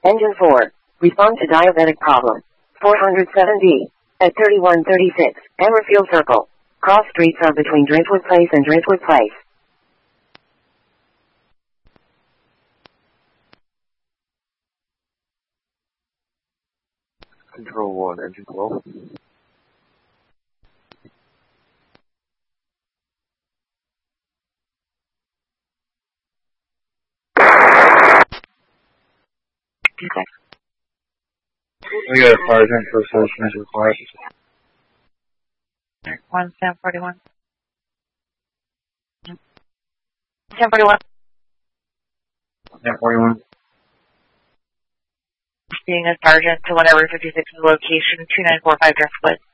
Engine 4. Respond to diabetic problem. 407D. At 3136. Hammerfield Circle. Cross streets are between Driftwood Place and Driftwood Place. Control 1, engine glow. We got a fire tank for solution as required. 1, Sam 41. Sam 41. Sam 41. Being a sergeant to whatever 56's location, 2945 Driftwood.